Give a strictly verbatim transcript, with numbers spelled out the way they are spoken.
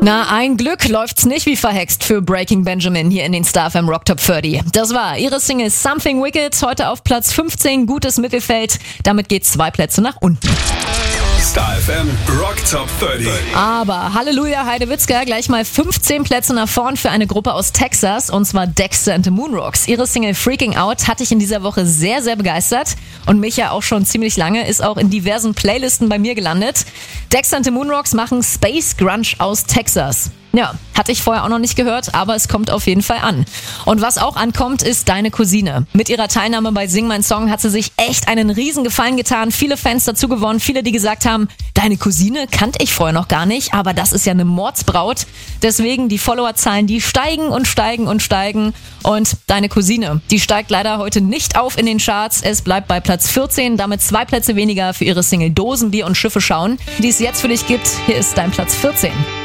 Na, ein Glück läuft's nicht wie verhext für Breaking Benjamin hier in den Star F M Rock Top dreißig. Das war ihre Single Something Wicked, heute auf Platz fünfzehn, gutes Mittelfeld. Damit geht zwei Plätze nach unten. Star F M Rock Top dreißig. Aber Halleluja, Heidewitzka, gleich mal fünfzehn Plätze nach vorn für eine Gruppe aus Texas, und zwar Dexter and the Moonrocks. Ihre Single Freaking Out hatte ich in dieser Woche sehr, sehr begeistert und mich ja auch schon ziemlich lange, ist auch in diversen Playlisten bei mir gelandet. Dexter and the Moonrocks machen Space Grunge aus Texas. Ja, hatte ich vorher auch noch nicht gehört, aber es kommt auf jeden Fall an. Und was auch ankommt, ist Deine Cousine. Mit ihrer Teilnahme bei Sing Mein Song hat sie sich echt einen riesen Gefallen getan. Viele Fans dazu gewonnen, viele, die gesagt haben, Deine Cousine kannte ich vorher noch gar nicht, aber das ist ja eine Mordsbraut. Deswegen die Followerzahlen, die steigen und steigen und steigen. Und Deine Cousine, die steigt leider heute nicht auf in den Charts. Es bleibt bei Platz vierzehn, damit zwei Plätze weniger für ihre Single Dosen, Bier und Schiffe schauen, die es jetzt für dich gibt. Hier ist dein Platz vierzehn.